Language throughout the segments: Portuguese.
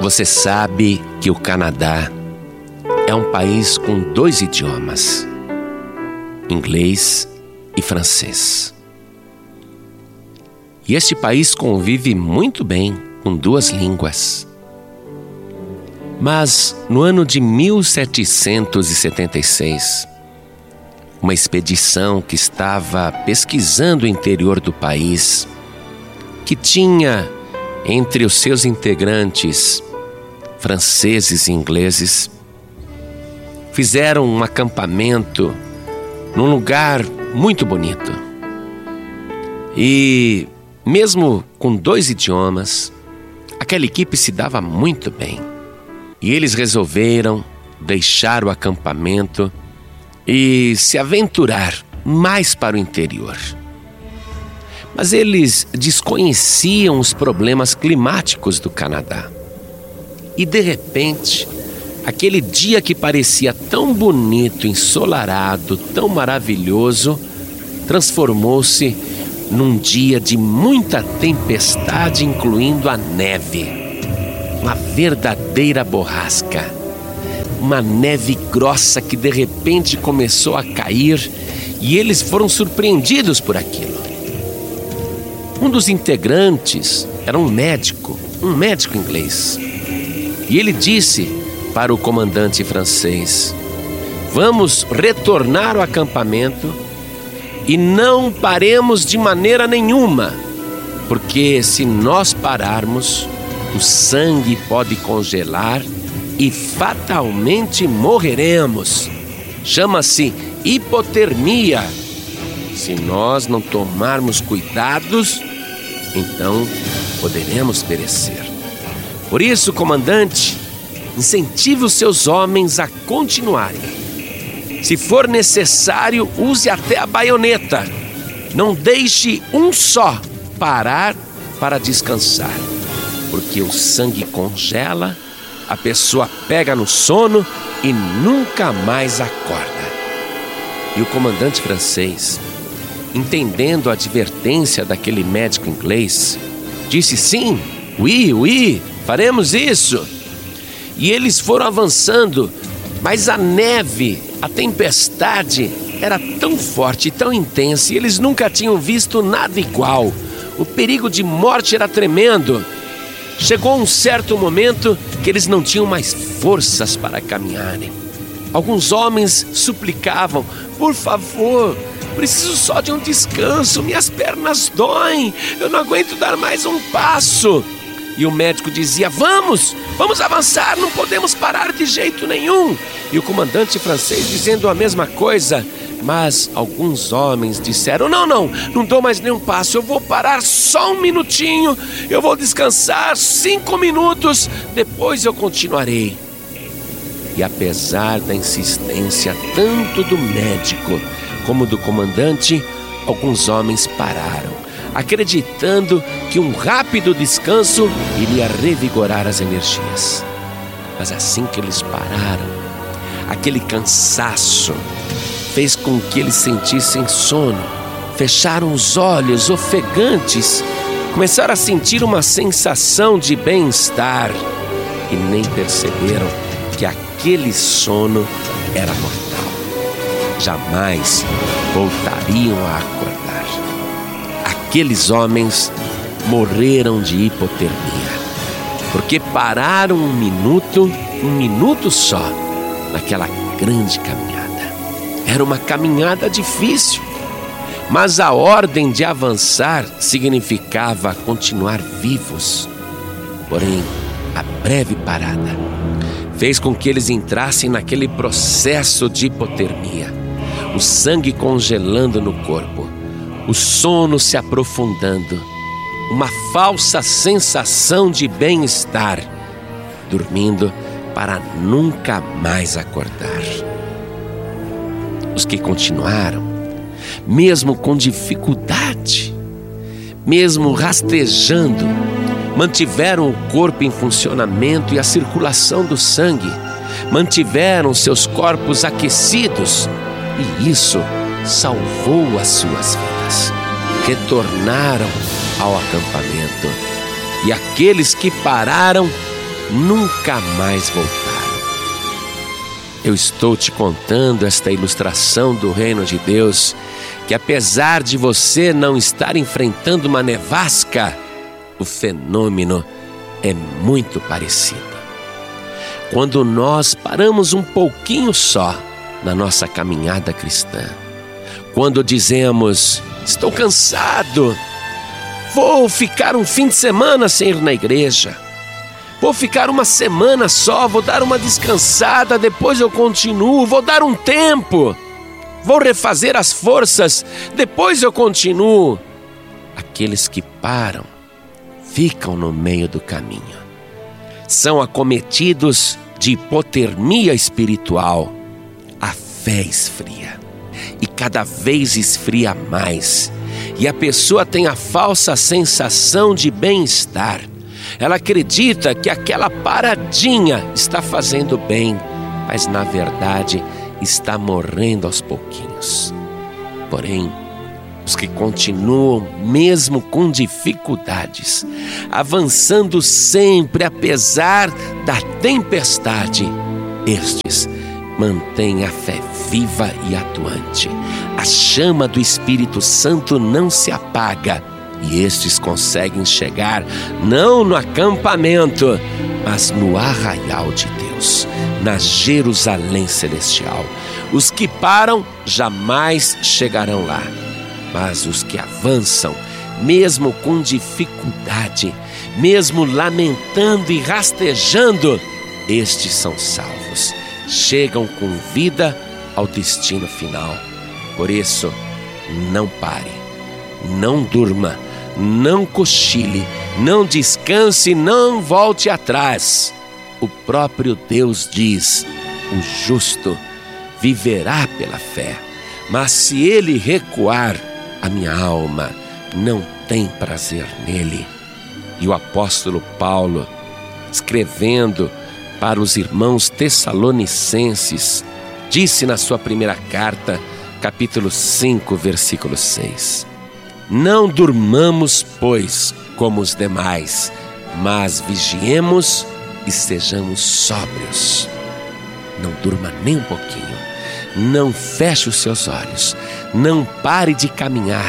Você sabe que o Canadá é um país com 2 idiomas, inglês e francês. E este país convive muito bem com 2 línguas. Mas no ano de 1776, uma expedição que estava pesquisando o interior do país, que tinha entre os seus integrantes franceses e ingleses, fizeram um acampamento num lugar muito bonito. E mesmo com 2 idiomas, aquela equipe se dava muito bem. E eles resolveram deixar o acampamento e se aventurar mais para o interior. Mas eles desconheciam os problemas climáticos do Canadá. E de repente, aquele dia que parecia tão bonito, ensolarado, tão maravilhoso, transformou-se num dia de muita tempestade, incluindo a neve. Uma verdadeira borrasca. Uma neve grossa que de repente começou a cair e eles foram surpreendidos por aquilo. Um dos integrantes era um médico inglês. E ele disse para o comandante francês: vamos retornar ao acampamento e não paremos de maneira nenhuma, porque se nós pararmos, o sangue pode congelar e fatalmente morreremos. Chama-se hipotermia. Se nós não tomarmos cuidados, então poderemos perecer. Por isso, comandante, incentive os seus homens a continuarem. Se for necessário, use até a baioneta. Não deixe um só parar para descansar, porque o sangue congela, a pessoa pega no sono e nunca mais acorda. E o comandante francês, entendendo a advertência daquele médico inglês, disse: sim, oui, faremos isso. E eles foram avançando, mas a neve, a tempestade era tão forte, tão intensa, e eles nunca tinham visto nada igual. O perigo de morte era tremendo. Chegou um certo momento que eles não tinham mais forças para caminharem. Alguns homens suplicavam: por favor, preciso só de um descanso, minhas pernas doem, eu não aguento dar mais um passo. E o médico dizia: vamos avançar, não podemos parar de jeito nenhum. E o comandante francês dizendo a mesma coisa. Mas alguns homens disseram: não dou mais nenhum passo, eu vou parar só um minutinho, eu vou descansar 5 minutos, depois eu continuarei. E apesar da insistência tanto do médico como do comandante, alguns homens pararam, acreditando que um rápido descanso iria revigorar as energias. Mas assim que eles pararam, aquele cansaço fez com que eles sentissem sono, fecharam os olhos ofegantes, começaram a sentir uma sensação de bem-estar e nem perceberam que aquele sono era mortal. Jamais voltariam a acordar. Aqueles homens morreram de hipotermia, porque pararam um minuto só, naquela grande caminhada. Era uma caminhada difícil, mas a ordem de avançar significava continuar vivos. Porém, a breve parada fez com que eles entrassem naquele processo de hipotermia, o sangue congelando no corpo, o sono se aprofundando, uma falsa sensação de bem-estar, dormindo para nunca mais acordar. Os que continuaram, mesmo com dificuldade, mesmo rastejando, mantiveram o corpo em funcionamento e a circulação do sangue, mantiveram seus corpos aquecidos, e isso salvou as suas vidas. Retornaram ao acampamento, e aqueles que pararam nunca mais voltaram. Eu estou te contando esta ilustração do reino de Deus, que apesar de você não estar enfrentando uma nevasca, o fenômeno é muito parecido. Quando nós paramos um pouquinho só na nossa caminhada cristã, quando dizemos, estou cansado, vou ficar um fim de semana sem ir na igreja, vou ficar uma semana só, vou dar uma descansada, depois eu continuo, vou dar um tempo, vou refazer as forças, depois eu continuo. Aqueles que param, ficam no meio do caminho. São acometidos de hipotermia espiritual. A fé esfria, e cada vez esfria mais, e a pessoa tem a falsa sensação de bem-estar. Ela acredita que aquela paradinha está fazendo bem, mas na verdade está morrendo aos pouquinhos. Porém, os que continuam mesmo com dificuldades, avançando sempre apesar da tempestade, estes mantêm a fé viva e atuante. A chama do Espírito Santo não se apaga, e estes conseguem chegar não no acampamento, mas no arraial de Deus, na Jerusalém celestial. Os que param jamais chegarão lá, mas os que avançam, mesmo com dificuldade, mesmo lamentando e rastejando, estes são salvos, chegam com vida ao destino final. Por isso, não pare, não durma, não cochile, não descanse, não volte atrás. O próprio Deus diz, o justo viverá pela fé, mas se ele recuar, a minha alma não tem prazer nele. E o apóstolo Paulo, escrevendo para os irmãos tessalonicenses, disse na sua primeira carta, capítulo 5, versículo 6: Não durmamos, pois, como os demais, mas vigiemos e sejamos sóbrios. Não durma nem um pouquinho, não feche os seus olhos, não pare de caminhar.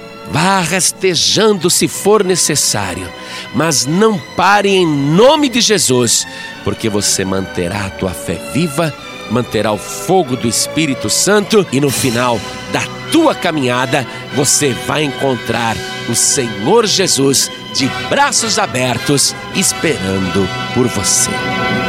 Vá rastejando se for necessário, mas não pare em nome de Jesus, porque você manterá a tua fé viva, manterá o fogo do Espírito Santo e no final da tua caminhada você vai encontrar o Senhor Jesus de braços abertos esperando por você.